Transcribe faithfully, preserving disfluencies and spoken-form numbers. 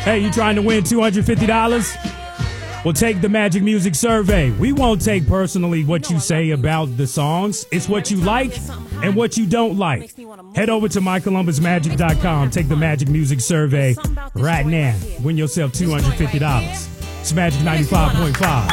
Hey, you trying to win two hundred fifty dollars? Well, take the Magic Music Survey. We won't take personally what you say about the songs. It's what you like and what you don't like. Head over to my columbus magic dot com. Take the Magic Music Survey right now. Win yourself two hundred fifty dollars. It's Magic ninety-five point five.